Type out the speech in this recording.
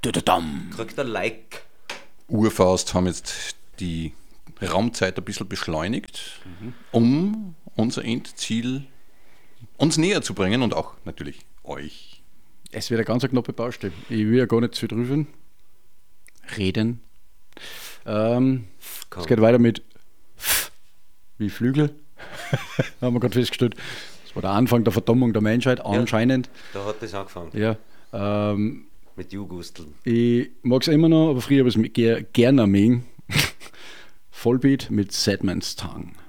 Kriegt ein Like. Urfaust haben jetzt die Raumzeit ein bisschen beschleunigt, um unser Endziel uns näher zu bringen und auch natürlich euch. Es wird eine ganz knappe Baustelle. Ich will ja gar nicht zu viel drüber reden. Es geht weiter mit wie Flügel. Haben wir gerade festgestellt. Das war der Anfang der Verdummung der Menschheit, anscheinend. Da hat das angefangen. Ja, Mit Jugusteln. ich mag es immer noch, aber früher habe ich es gerne mögen. Vollbeat mit Sadman's Tongue.